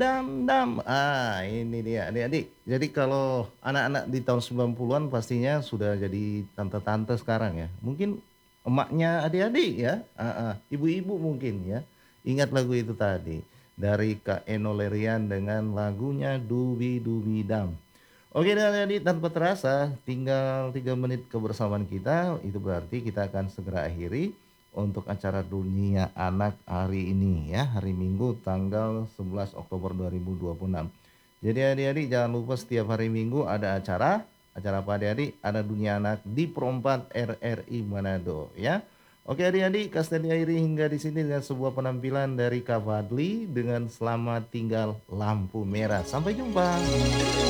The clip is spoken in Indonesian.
Dam dam. Ini dia adik-adik. Jadi kalau anak-anak di tahun 90-an pastinya sudah jadi tante-tante sekarang ya. Mungkin emaknya adik-adik ya, heeh, ibu-ibu mungkin ya. Ingat lagu itu tadi, dari Kak Enno Lerian dengan lagunya Dubi Dubi Dam. Oke dan adik-adik tanpa terasa tinggal 3 menit kebersamaan kita, itu berarti kita akan segera akhiri untuk acara Dunia Anak hari ini ya, hari Minggu tanggal 11 Oktober 2026. Jadi adik-adik jangan lupa setiap hari Minggu ada acara apa adik-adik? Ada Dunia Anak di Perempat RRI Manado ya. Oke adik-adik, Kasteni akhiri hingga di sini dengan sebuah penampilan dari Kak Fadli dengan Selamat Tinggal Lampu Merah. Sampai jumpa.